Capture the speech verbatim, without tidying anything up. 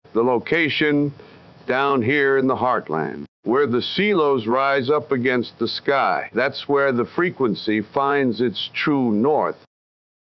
The location down here in the heartland, where the silos rise up against the sky. That's where the frequency finds its true north.